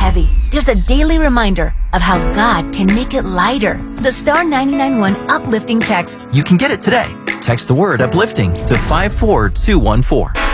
heavy, there's a daily reminder of how God can make it lighter. The Star 99.1 Uplifting Text. You can get it today. Text the word uplifting to 54214.